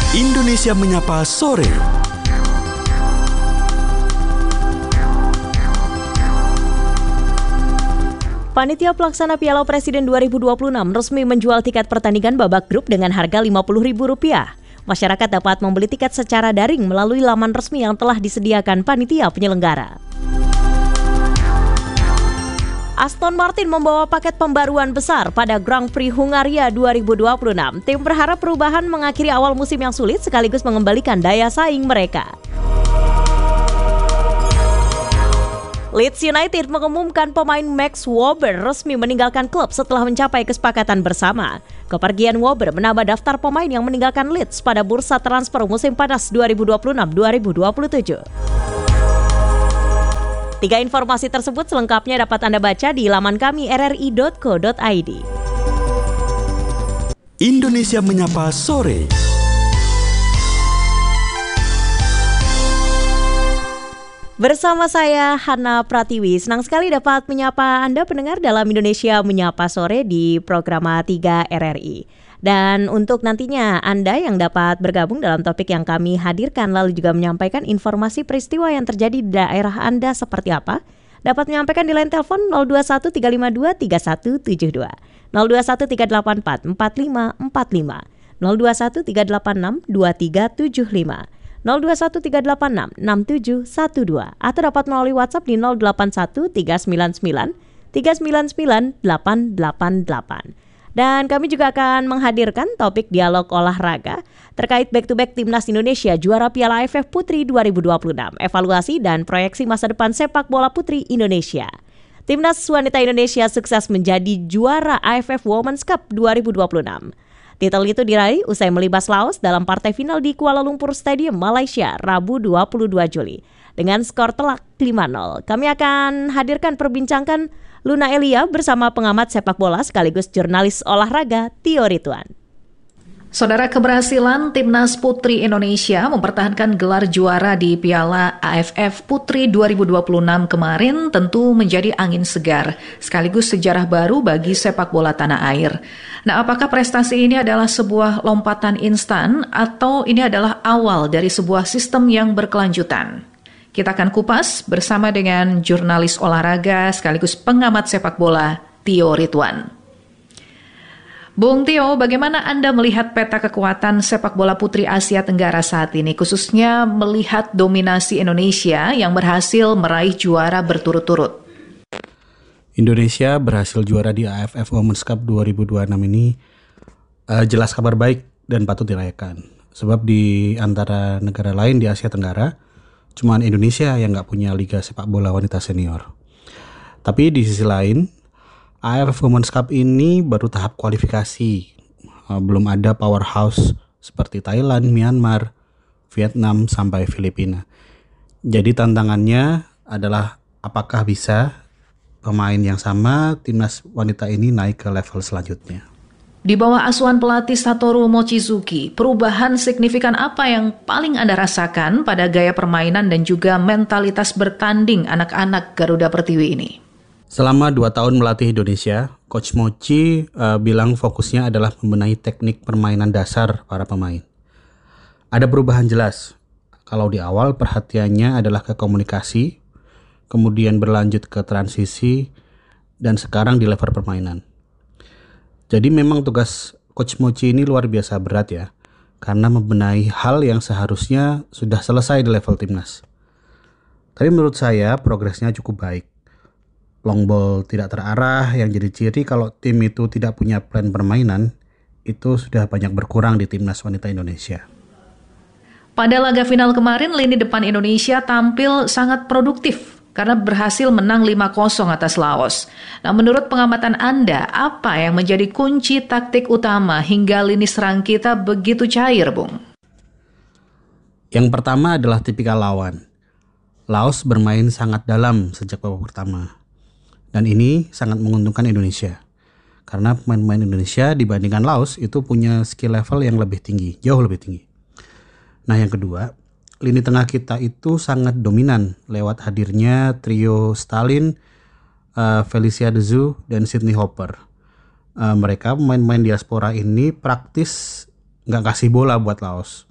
Indonesia Menyapa Sore. Panitia Pelaksana Piala Presiden 2026 resmi menjual tiket pertandingan babak grup dengan harga Rp50.000. Masyarakat dapat membeli tiket secara daring melalui laman resmi yang telah disediakan panitia penyelenggara. Aston Martin membawa paket pembaruan besar pada Grand Prix Hungaria 2026. Tim berharap perubahan mengakhiri awal musim yang sulit sekaligus mengembalikan daya saing mereka. Leeds United mengumumkan pemain Max Wöber resmi meninggalkan klub setelah mencapai kesepakatan bersama. Kepergian Wöber menambah daftar pemain yang meninggalkan Leeds pada bursa transfer musim panas 2026-2027. Tiga informasi tersebut selengkapnya dapat Anda baca di laman kami rri.co.id. Indonesia Menyapa Sore. Bersama saya Hana Pratiwi, senang sekali dapat menyapa Anda pendengar dalam Indonesia Menyapa Sore di program 3 RRI. Dan untuk nantinya Anda yang dapat bergabung dalam topik yang kami hadirkan lalu juga menyampaikan informasi peristiwa yang terjadi di daerah Anda seperti apa, dapat menyampaikan di line telepon 021 352 3172, 021 384 4545, 021 386 2375. 021 386 6712 atau dapat melalui WhatsApp di 081 399 399 888. Dan kami juga akan menghadirkan topik dialog olahraga terkait back-to-back Timnas Indonesia juara Piala AFF Putri 2026, evaluasi dan proyeksi masa depan sepak bola putri Indonesia. Timnas wanita Indonesia sukses menjadi juara AFF Women's Cup 2026. Titel itu diraih usai melibas Laos dalam partai final di Kuala Lumpur Stadium, Malaysia, Rabu 22 Juli. Dengan skor telak 5-0. Kami akan hadirkan perbincangan Luna Elia bersama pengamat sepak bola sekaligus jurnalis olahraga Tio Rituan. Saudara, keberhasilan Timnas Putri Indonesia mempertahankan gelar juara di Piala AFF Putri 2026 kemarin tentu menjadi angin segar, sekaligus sejarah baru bagi sepak bola tanah air. Nah, apakah prestasi ini adalah sebuah lompatan instan atau ini adalah awal dari sebuah sistem yang berkelanjutan? Kita akan kupas bersama dengan jurnalis olahraga sekaligus pengamat sepak bola Tio Rituan. Bung Tio, bagaimana Anda melihat peta kekuatan sepak bola putri Asia Tenggara saat ini, khususnya melihat dominasi Indonesia yang berhasil meraih juara berturut-turut? Indonesia berhasil juara di AFF Women's Cup 2026 ini jelas kabar baik dan patut dirayakan. Sebab di antara negara lain di Asia Tenggara, cuman Indonesia yang nggak punya liga sepak bola wanita senior. Tapi di sisi lain, AFF Women's Cup ini baru tahap kualifikasi. Belum ada powerhouse seperti Thailand, Myanmar, Vietnam, sampai Filipina. Jadi tantangannya adalah apakah bisa pemain yang sama timnas wanita ini naik ke level selanjutnya. Di bawah asuhan pelatih Satoru Mochizuki, perubahan signifikan apa yang paling Anda rasakan pada gaya permainan dan juga mentalitas bertanding anak-anak Garuda Pertiwi ini? Selama 2 tahun melatih Indonesia, Coach Mochi bilang fokusnya adalah membenahi teknik permainan dasar para pemain. Ada perubahan jelas. Kalau di awal perhatiannya adalah ke komunikasi, kemudian berlanjut ke transisi, dan sekarang di level permainan. Jadi memang tugas Coach Mochi ini luar biasa berat ya, karena membenahi hal yang seharusnya sudah selesai di level timnas. Tapi menurut saya progresnya cukup baik. Long ball tidak terarah yang jadi ciri kalau tim itu tidak punya plan permainan, itu sudah banyak berkurang di timnas wanita Indonesia. Pada laga final kemarin, lini depan Indonesia tampil sangat produktif karena berhasil menang 5-0 atas Laos. Nah, menurut pengamatan Anda, apa yang menjadi kunci taktik utama hingga lini serang kita begitu cair, Bung? Yang pertama adalah tipikal lawan. Laos bermain sangat dalam sejak babak pertama. Dan ini sangat menguntungkan Indonesia. Karena pemain-pemain Indonesia dibandingkan Laos itu punya skill level yang lebih tinggi, jauh lebih tinggi. Nah, yang kedua, lini tengah kita itu sangat dominan lewat hadirnya trio Stalin, Felicia Dezu, dan Sydney Hopper. Mereka pemain-pemain diaspora ini praktis nggak kasih bola buat Laos.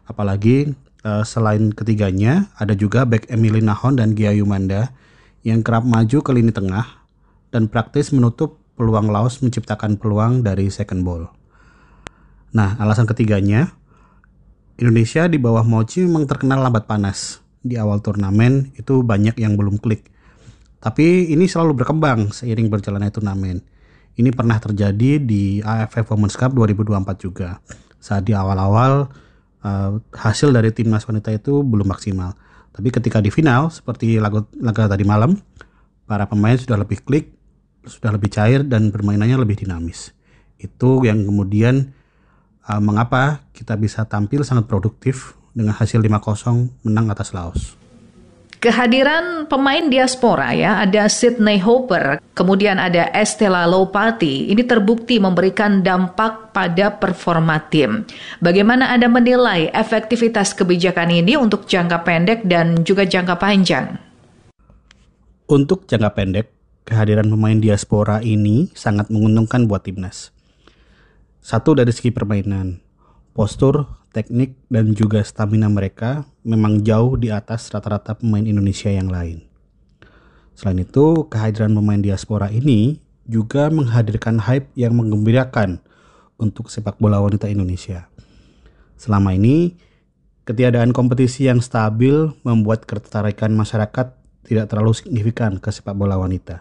Apalagi selain ketiganya, ada juga bek Emily Nahon dan Gia Yumanda yang kerap maju ke lini tengah dan praktis menutup peluang Laos menciptakan peluang dari second ball. Nah, alasan ketiganya, Indonesia di bawah Mochi memang terkenal lambat panas. Di awal turnamen itu banyak yang belum klik. Tapi ini selalu berkembang seiring berjalannya turnamen. Ini pernah terjadi di AFF Women's Cup 2024 juga. Saat di awal-awal hasil dari timnas wanita itu belum maksimal. Tapi ketika di final, seperti laga tadi malam, para pemain sudah lebih klik, sudah lebih cair, dan permainannya lebih dinamis. Itu yang kemudian mengapa kita bisa tampil sangat produktif dengan hasil 5-0 menang atas Laos. Kehadiran pemain diaspora ya, ada Sydney Hopper, kemudian ada Estela Lopati, ini terbukti memberikan dampak pada performa tim. Bagaimana Anda menilai efektivitas kebijakan ini untuk jangka pendek dan juga jangka panjang? Untuk jangka pendek, kehadiran pemain diaspora ini sangat menguntungkan buat timnas. Satu, dari segi permainan, postur, teknik, dan juga stamina mereka memang jauh di atas rata-rata pemain Indonesia yang lain. Selain itu, kehadiran pemain diaspora ini juga menghadirkan hype yang menggembirakan untuk sepak bola wanita Indonesia. Selama ini, ketiadaan kompetisi yang stabil membuat ketertarikan masyarakat tidak terlalu signifikan ke sepak bola wanita.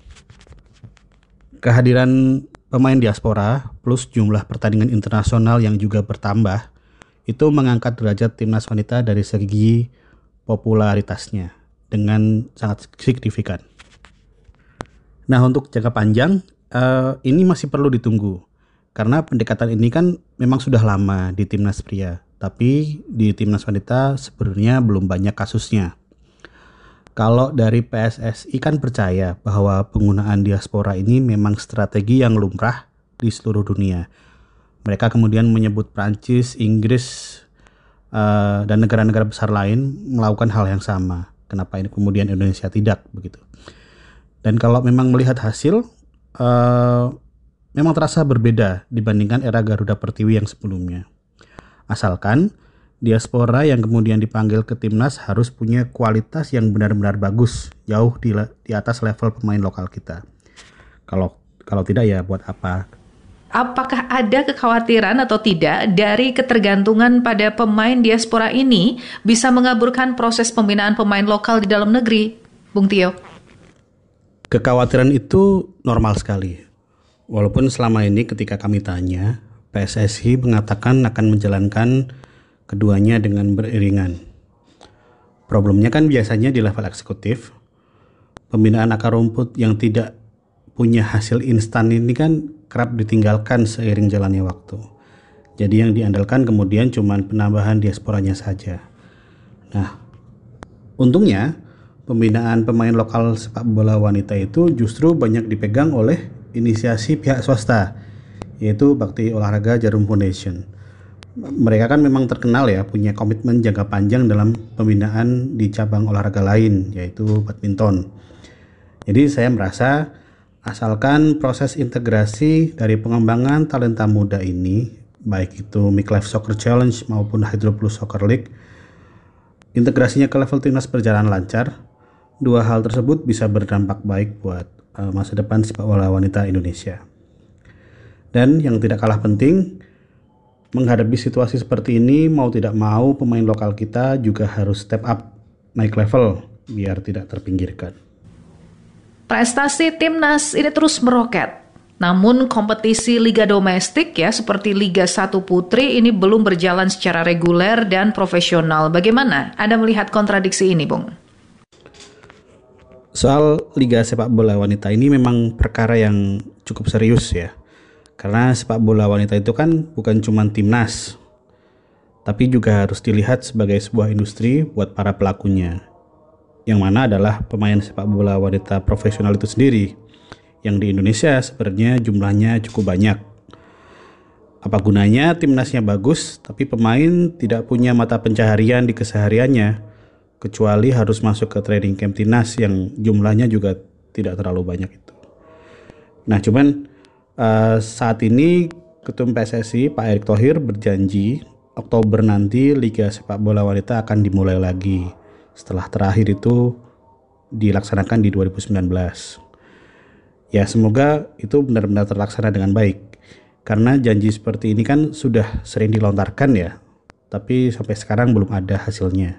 Kehadiran pemain diaspora plus jumlah pertandingan internasional yang juga bertambah itu mengangkat derajat timnas wanita dari segi popularitasnya dengan sangat signifikan. Nah, untuk jangka panjang ini masih perlu ditunggu karena pendekatan ini kan memang sudah lama di timnas pria, tapi di timnas wanita sebenarnya belum banyak kasusnya. Kalau dari PSSI kan percaya bahwa penggunaan diaspora ini memang strategi yang lumrah di seluruh dunia. Mereka kemudian menyebut Prancis, Inggris, dan negara-negara besar lain melakukan hal yang sama. Kenapa ini kemudian Indonesia tidak begitu? Dan kalau memang melihat hasil, memang terasa berbeda dibandingkan era Garuda Pertiwi yang sebelumnya. Asalkan diaspora yang kemudian dipanggil ke timnas harus punya kualitas yang benar-benar bagus, jauh di atas level pemain lokal kita. Kalau tidak ya buat apa? Apakah ada kekhawatiran atau tidak dari ketergantungan pada pemain diaspora ini bisa mengaburkan proses pembinaan pemain lokal di dalam negeri, Bung Tio? Kekhawatiran itu normal sekali. Walaupun selama ini ketika kami tanya, PSSI mengatakan akan menjalankan keduanya dengan beriringan. Problemnya kan biasanya di level eksekutif. Pembinaan akar rumput yang tidak punya hasil instan ini kan kerap ditinggalkan seiring jalannya waktu. Jadi yang diandalkan kemudian cuma penambahan diasporanya saja. Nah, untungnya pembinaan pemain lokal sepak bola wanita itu justru banyak dipegang oleh inisiasi pihak swasta, yaitu Bakti Olahraga Jarum Foundation. Mereka kan memang terkenal ya punya komitmen jangka panjang dalam pembinaan di cabang olahraga lain, yaitu badminton. Jadi saya merasa asalkan proses integrasi dari pengembangan talenta muda ini, baik itu Midlife Soccer Challenge maupun Hydro Plus Soccer League, integrasinya ke level timnas berjalan lancar, dua hal tersebut bisa berdampak baik buat masa depan sepak bola wanita Indonesia. Dan yang tidak kalah penting, menghadapi situasi seperti ini, mau tidak mau pemain lokal kita juga harus step up, naik level, biar tidak terpinggirkan. Prestasi timnas ini terus meroket. Namun kompetisi liga domestik ya seperti Liga 1 Putri ini belum berjalan secara reguler dan profesional. Bagaimana Anda melihat kontradiksi ini, Bung? Soal Liga Sepak Bola Wanita ini memang perkara yang cukup serius ya. Karena sepak bola wanita itu kan bukan cuma timnas, tapi juga harus dilihat sebagai sebuah industri buat para pelakunya. Yang mana adalah pemain sepak bola wanita profesional itu sendiri, yang di Indonesia sebenarnya jumlahnya cukup banyak. Apa gunanya timnasnya bagus, tapi pemain tidak punya mata pencaharian di kesehariannya, kecuali harus masuk ke training camp timnas yang jumlahnya juga tidak terlalu banyak itu. Nah cuman saat ini Ketum PSSI Pak Erick Thohir berjanji Oktober nanti Liga Sepak Bola Wanita akan dimulai lagi. Setelah terakhir itu dilaksanakan di 2019. Ya, semoga itu benar-benar terlaksana dengan baik. Karena janji seperti ini kan sudah sering dilontarkan ya, tapi sampai sekarang belum ada hasilnya.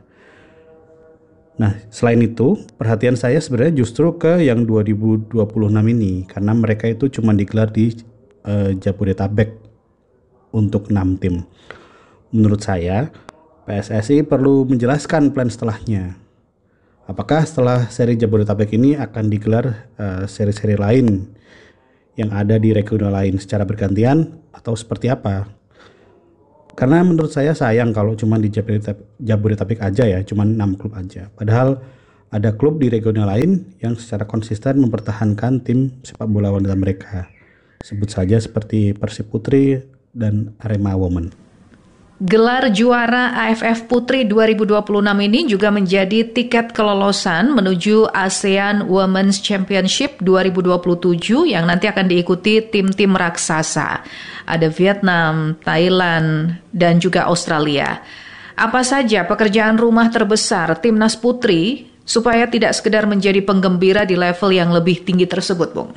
Nah, selain itu, perhatian saya sebenarnya justru ke yang 2026 ini, karena mereka itu cuma digelar di Jabodetabek untuk 6 tim. Menurut saya, PSSI perlu menjelaskan plan setelahnya. Apakah setelah seri Jabodetabek ini akan digelar seri-seri lain yang ada di regional lain secara bergantian atau seperti apa? Karena menurut saya sayang kalau cuma di Jabodetabek aja ya, cuma 6 klub aja. Padahal ada klub di regional lain yang secara konsisten mempertahankan tim sepak bola wanita mereka. Sebut saja seperti Persib Putri dan Arema Women. Gelar juara AFF Putri 2026 ini juga menjadi tiket kelolosan menuju ASEAN Women's Championship 2027 yang nanti akan diikuti tim-tim raksasa. Ada Vietnam, Thailand, dan juga Australia. Apa saja pekerjaan rumah terbesar Timnas Putri supaya tidak sekedar menjadi penggembira di level yang lebih tinggi tersebut, Bung?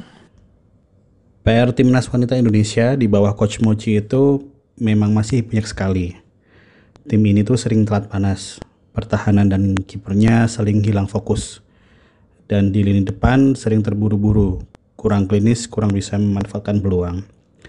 PR Timnas Wanita Indonesia di bawah Coach Mochi itu memang masih banyak sekali. Tim ini tuh sering telat panas, pertahanan dan kipernya sering hilang fokus, dan di lini depan sering terburu-buru, kurang klinis, kurang bisa memanfaatkan peluang.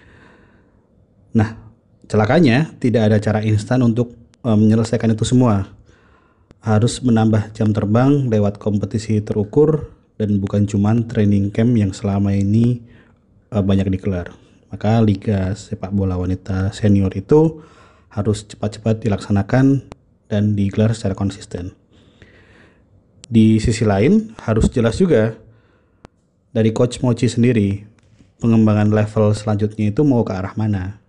Nah, celakanya tidak ada cara instan untuk menyelesaikan itu semua. Harus menambah jam terbang lewat kompetisi terukur dan bukan cuma training camp yang selama ini banyak digelar. Maka Liga Sepak Bola Wanita Senior itu harus cepat-cepat dilaksanakan dan digelar secara konsisten. Di sisi lain, harus jelas juga dari Coach Mochi sendiri, pengembangan level selanjutnya itu mau ke arah mana.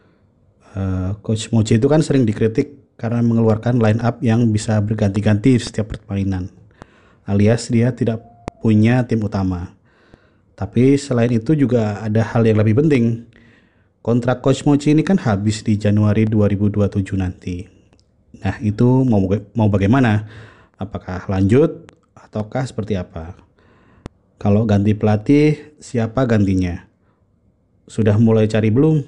Coach Mochi itu kan sering dikritik karena mengeluarkan line up yang bisa berganti-ganti setiap permainan, alias dia tidak punya tim utama. Tapi selain itu juga ada hal yang lebih penting. Kontrak Coach Mochi ini kan habis di Januari 2027 nanti. Nah, itu mau bagaimana? Apakah lanjut ataukah seperti apa? Kalau ganti pelatih, siapa gantinya? Sudah mulai cari belum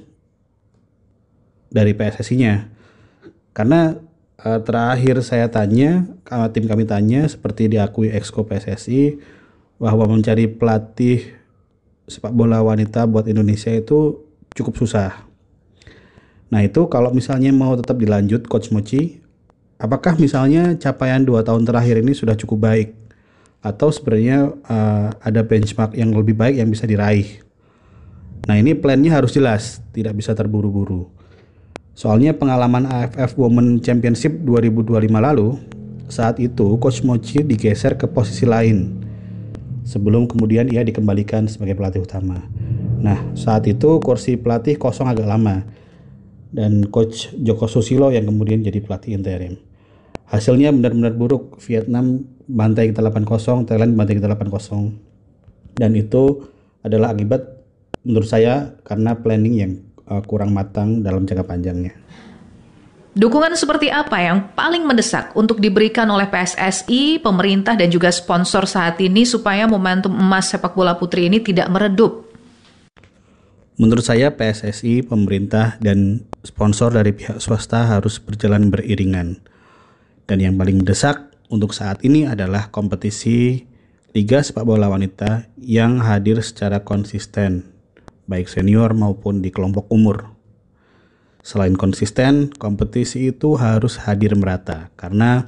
dari PSSI-nya? Karena terakhir saya tanya, tim kami tanya, seperti diakui Exco PSSI, bahwa mencari pelatih sepak bola wanita buat Indonesia itu cukup susah. Nah, itu kalau misalnya mau tetap dilanjut Coach Mochi, apakah misalnya capaian 2 tahun terakhir ini sudah cukup baik? Atau sebenarnya ada benchmark yang lebih baik yang bisa diraih? Nah, ini plannya harus jelas, tidak bisa terburu-buru. Soalnya pengalaman AFF Women Championship 2025 lalu, saat itu Coach Mochi digeser ke posisi lain, sebelum kemudian ia dikembalikan sebagai pelatih utama. Nah, saat itu kursi pelatih kosong agak lama, dan Coach Joko Susilo yang kemudian jadi pelatih interim. Hasilnya benar-benar buruk. Vietnam bantai kita 8-0, Thailand bantai kita 8-0. Dan itu adalah akibat menurut saya karena planning yang kurang matang dalam jangka panjangnya. Dukungan seperti apa yang paling mendesak untuk diberikan oleh PSSI, pemerintah, dan juga sponsor saat ini supaya momentum emas sepak bola putri ini tidak meredup? Menurut saya PSSI, pemerintah, dan sponsor dari pihak swasta harus berjalan beriringan. Dan yang paling mendesak untuk saat ini adalah kompetisi Liga Sepak Bola Wanita yang hadir secara konsisten, baik senior maupun di kelompok umur. Selain konsisten, kompetisi itu harus hadir merata karena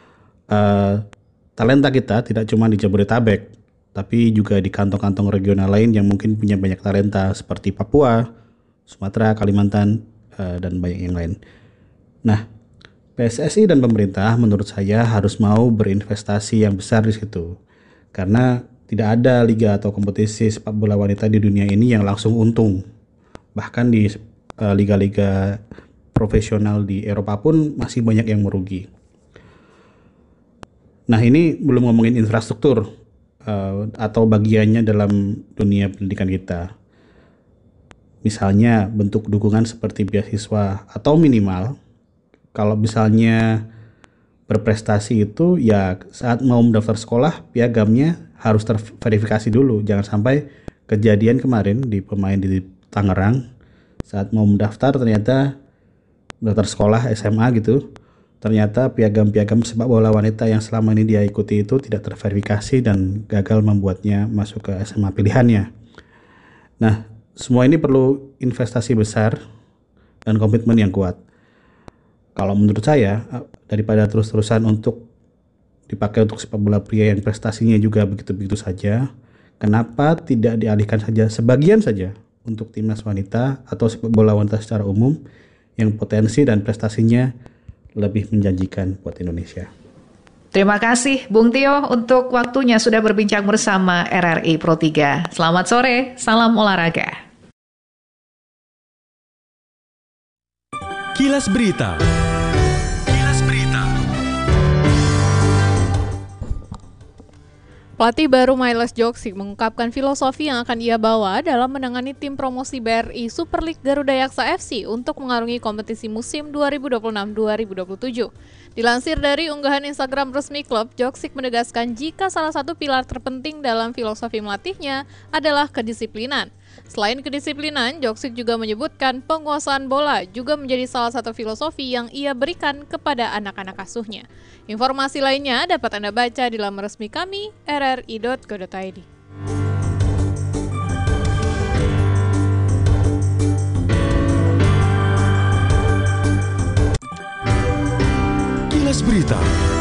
talenta kita tidak cuma di Jabodetabek, tapi juga di kantong-kantong regional lain yang mungkin punya banyak talenta seperti Papua, Sumatera, Kalimantan, dan banyak yang lain. Nah, PSSI dan pemerintah menurut saya harus mau berinvestasi yang besar di situ. Karena tidak ada liga atau kompetisi sepak bola wanita di dunia ini yang langsung untung. Bahkan di liga-liga profesional di Eropa pun masih banyak yang merugi. Nah, ini belum ngomongin infrastruktur atau bagiannya dalam dunia pendidikan kita. Misalnya bentuk dukungan seperti beasiswa atau minimal Kalau misalnya berprestasi itu ya saat mau mendaftar sekolah piagamnya harus terverifikasi dulu. Jangan sampai kejadian kemarin di pemain di Tangerang saat mau mendaftar ternyata daftar sekolah SMA gitu, ternyata piagam-piagam sepak bola wanita yang selama ini dia ikuti itu tidak terverifikasi dan gagal membuatnya masuk ke SMA pilihannya. Nah, semua ini perlu investasi besar dan komitmen yang kuat. Kalau menurut saya, daripada terus-terusan untuk dipakai untuk sepak bola pria yang prestasinya juga begitu-begitu saja, kenapa tidak dialihkan saja sebagian saja untuk timnas wanita atau sepak bola wanita secara umum yang potensi dan prestasinya lebih menjanjikan buat Indonesia. Terima kasih Bung Tio untuk waktunya sudah berbincang bersama RRI Pro 3. Selamat sore, salam olahraga. Kilas Berita. Pelatih baru Miles Joksik mengungkapkan filosofi yang akan ia bawa dalam menangani tim promosi BRI Super League Garuda Yaksa FC untuk mengarungi kompetisi musim 2026-2027. Dilansir dari unggahan Instagram resmi klub, Joksik menegaskan jika salah satu pilar terpenting dalam filosofi melatihnya adalah kedisiplinan. Selain kedisiplinan, Joksik juga menyebutkan penguasaan bola juga menjadi salah satu filosofi yang ia berikan kepada anak-anak asuhnya. Informasi lainnya dapat Anda baca di laman resmi kami, rri.co.id. Kilas Berita.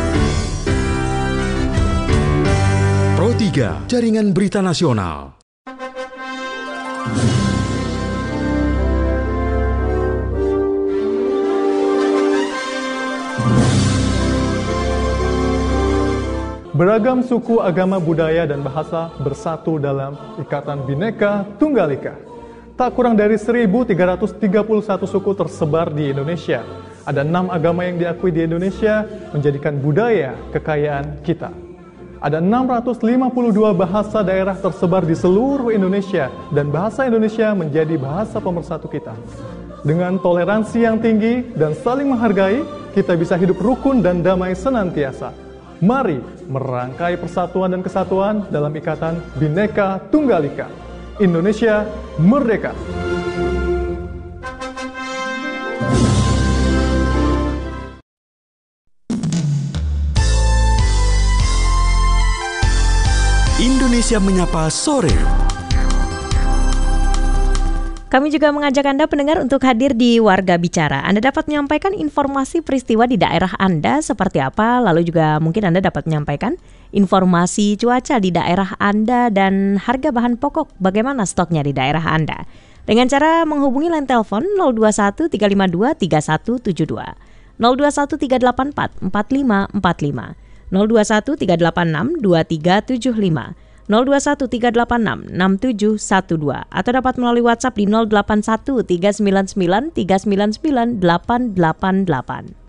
Pro 3, Jaringan Berita Nasional. Beragam suku, agama, budaya, dan bahasa bersatu dalam Ikatan Bhinneka Tunggal Ika. Tak kurang dari 1.331 suku tersebar di Indonesia. Ada 6 agama yang diakui di Indonesia menjadikan budaya kekayaan kita. Ada 652 bahasa daerah tersebar di seluruh Indonesia dan bahasa Indonesia menjadi bahasa pemersatu kita. Dengan toleransi yang tinggi dan saling menghargai, kita bisa hidup rukun dan damai senantiasa. Mari merangkai persatuan dan kesatuan dalam Ikatan Bhinneka Tunggal Ika. Indonesia merdeka! Indonesia Menyapa Sore. Kami juga mengajak Anda pendengar untuk hadir di Warga Bicara. Anda dapat menyampaikan informasi peristiwa di daerah Anda seperti apa, lalu juga mungkin Anda dapat menyampaikan informasi cuaca di daerah Anda dan harga bahan pokok bagaimana stoknya di daerah Anda. Dengan cara menghubungi line telepon 021 352 3172, 021 384 4545, 021 386 2375, 021 386 6712 atau dapat melalui WhatsApp di 081 399 399 888.